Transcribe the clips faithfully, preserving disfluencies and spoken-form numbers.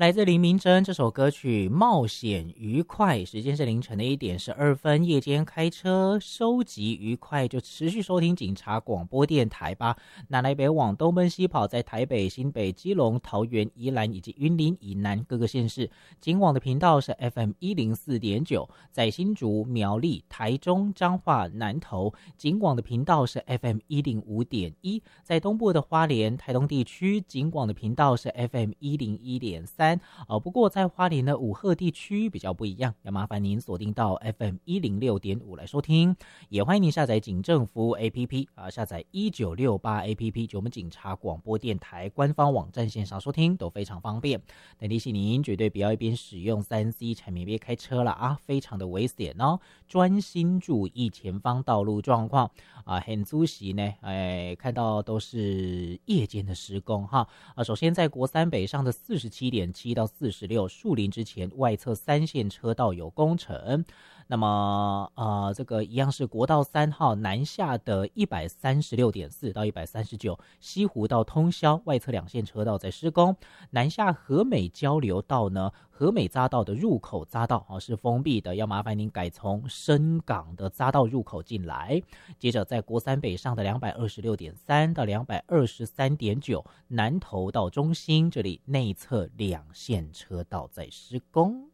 来自林明珍这首歌曲《冒险愉快》，时间是凌晨的一点十二分。夜间开车收集愉快，就持续收听警察广播电台吧。南来北往，东奔西跑，在台北、新北、基隆、桃园、宜兰以及云林以南各个县市，警广的频道是 F M 一零四点九，在新竹、苗栗、台中、彰化、南投，警广的频道是 F M 一零五点一，在东部的花莲、台东地区，警广的频道是 F M 一零一点三。哦，不过在花莲的五鹤地区比较不一样，要麻烦您锁定到 F M 一零六点五来收听，也欢迎您下载警政服务 A P P 啊，下载一九六八 A P P， 就我们警察广播电台官方网站线上收听都非常方便。但提醒您绝对不要一边使用 三 C 产品边开车了啊，非常的危险哦，专心注意前方道路状况啊。很足席呢，哎，看到都是夜间的施工哈啊。首先在国三北上的四十七点七到四十六树林之前外侧三线车道有工程，那么呃这个一样是国道三号南下的一百三十六点四到一百三十九西湖到通霄外侧两线车道在施工，南下和美交流道呢，和美匝道的入口匝道、哦、是封闭的，要麻烦您改从深港的匝道入口进来。接着在国三北上的两百二十六点三到两百二十三点九南投到中心，这里内侧两线车道在施工。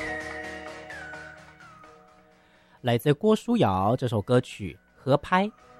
来自郭书瑶这首歌曲《合拍》。